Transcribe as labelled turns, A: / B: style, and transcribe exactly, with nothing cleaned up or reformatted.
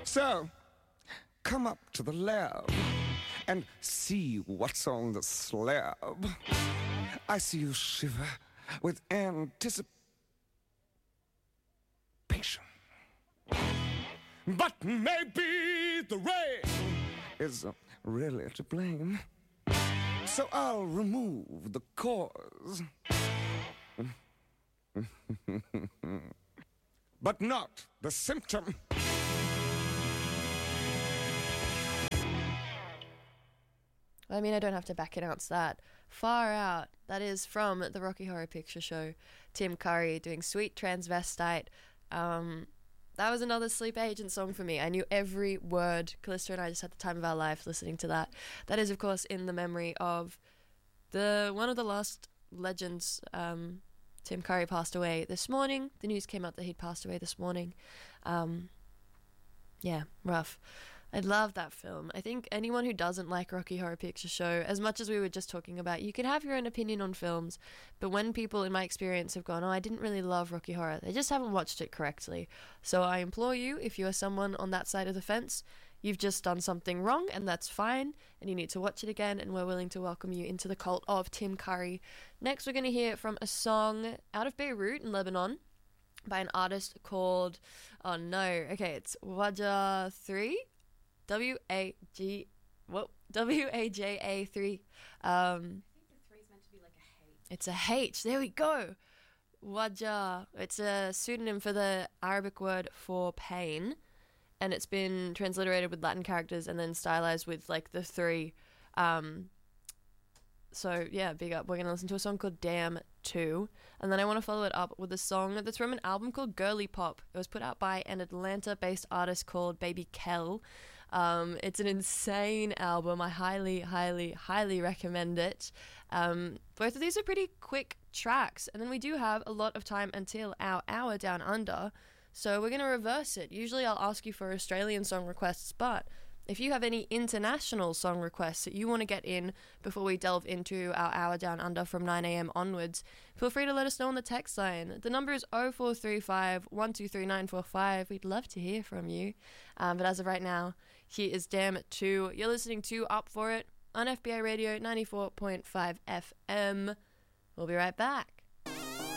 A: So, come up to the lab and see what's on the slab. I see you shiver with anticipation. But maybe the rain is really to blame. So I'll remove the cause. But not the symptom.
B: I mean, I don't have to back announce that. Far Out. That is from the Rocky Horror Picture Show. Tim Curry doing Sweet Transvestite. Um, that was another Sleep Agent song for me. I knew every word. Callista and I just had the time of our life listening to that. That is, of course, in the memory of the one of the last legends. Um, Tim Curry passed away this morning. The news came out that he'd passed away this morning. Um, yeah, rough. I love that film. I think anyone who doesn't like Rocky Horror Picture Show, as much as we were just talking about, you can have your own opinion on films, but when people in my experience have gone, oh, I didn't really love Rocky Horror, they just haven't watched it correctly. So I implore you, if you are someone on that side of the fence, you've just done something wrong, and that's fine, and you need to watch it again, and we're willing to welcome you into the cult of Tim Curry. Next, we're going to hear from a song out of Beirut in Lebanon by an artist called, oh no, okay, it's Wajah three? W A G, what? W A J A three. Um,
C: I think the three is meant to be like a H.
B: It's a H. There we go. Wajah. It's a pseudonym for the Arabic word for pain, and it's been transliterated with Latin characters and then stylized with like the three. Um, so yeah, big up. We're gonna listen to a song called Damn two, and then I want to follow it up with a song that's from an album called Girly Pop. It was put out by an Atlanta-based artist called Baby Kel. Um, it's an insane album. I highly, highly, highly recommend it. Um, both of these are pretty quick tracks, and then we do have a lot of time until our hour down under, so we're going to reverse it. Usually I'll ask you for Australian song requests, but if you have any international song requests that you want to get in before we delve into our hour down under from nine a.m. onwards, feel free to let us know on the text line. The number is oh four three five, one two three nine four five. We'd love to hear from you. Um, but as of right now, here is Damn two. You're listening to Up For It on F B A Radio ninety-four point five F M. We'll be right back.